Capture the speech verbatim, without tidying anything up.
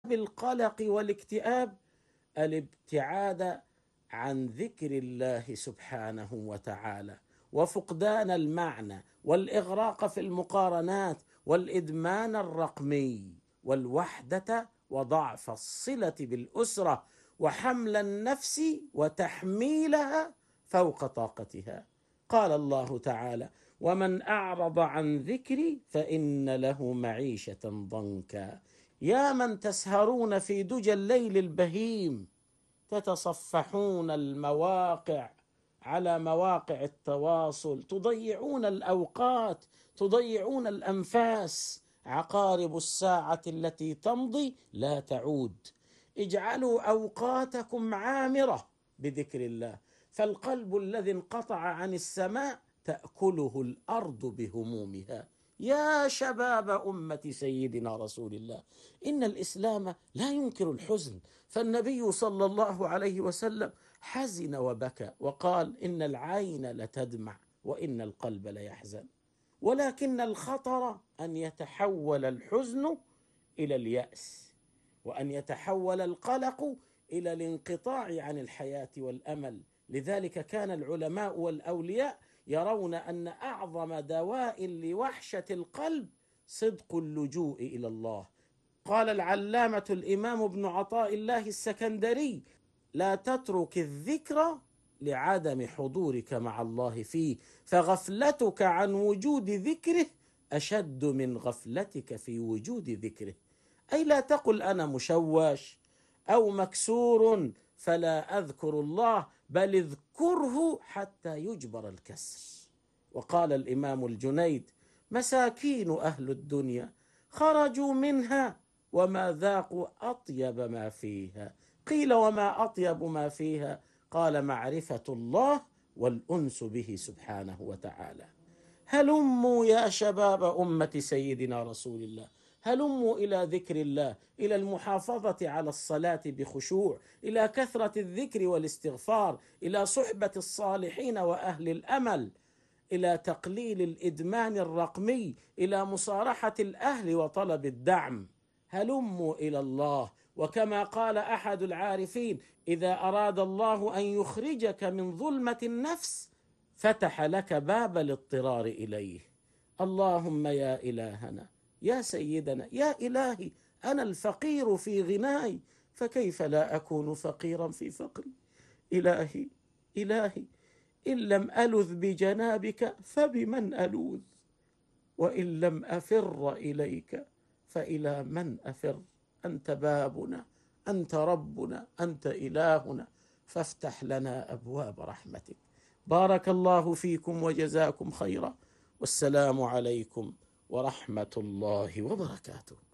القلق والاكتئاب الابتعاد عن ذكر الله سبحانه وتعالى، وفقدان المعنى، والإغراق في المقارنات، والإدمان الرقمي، والوحدة، وضعف الصلة بالأسرة، وحمل النفس وتحميلها فوق طاقتها. قال الله تعالى: ومن أعرض عن ذكري فإن له معيشة ضنكا. يا من تسهرون في دجى الليل البهيم، تتصفحون المواقع على مواقع التواصل، تضيعون الأوقات، تضيعون الأنفاس. عقارب الساعة التي تمضي لا تعود. اجعلوا أوقاتكم عامرة بذكر الله، فالقلب الذي انقطع عن السماء تأكله الأرض بهمومها. يا شباب أمة سيدنا رسول الله، إن الإسلام لا ينكر الحزن، فالنبي صلى الله عليه وسلم حزن وبكى وقال: إن العين لتدمع وإن القلب ليحزن. ولكن الخطر أن يتحول الحزن إلى اليأس، وأن يتحول القلق إلى الانقطاع عن الحياة والأمل. لذلك كان العلماء والأولياء يرون أن أعظم دواء لوحشة القلب صدق اللجوء إلى الله. قال العلامة الإمام ابن عطاء الله السكندري: لا تترك الذكر لعدم حضورك مع الله فيه، فغفلتك عن وجود ذكره أشد من غفلتك في وجود ذكره. أي لا تقل أنا مشوش أو مكسور فلا أذكر الله، بل اذكره حتى يجبر الكسر. وقال الإمام الجنيد: مساكين أهل الدنيا خرجوا منها وما ذاقوا أطيب ما فيها. قيل: وما أطيب ما فيها؟ قال: معرفة الله والأنس به سبحانه وتعالى. هلموا يا شباب أمة سيدنا رسول الله، هلموا إلى ذكر الله، إلى المحافظة على الصلاة بخشوع، إلى كثرة الذكر والاستغفار، إلى صحبة الصالحين وأهل الأمل، إلى تقليل الإدمان الرقمي، إلى مصارحة الأهل وطلب الدعم. هلموا إلى الله. وكما قال أحد العارفين: إذا أراد الله أن يخرجك من ظلمة النفس فتح لك باب الاضطرار إليه. اللهم يا إلهنا، يا سيدنا، يا إلهي، أنا الفقير في غناي، فكيف لا أكون فقيرا في فقري؟ إلهي إلهي، إن لم ألذ بجنابك فبمن ألوذ، وإن لم أفر إليك فإلى من أفر؟ أنت بابنا، أنت ربنا، أنت إلهنا، فافتح لنا أبواب رحمتك. بارك الله فيكم وجزاكم خيرا، والسلام عليكم ورحمة الله وبركاته.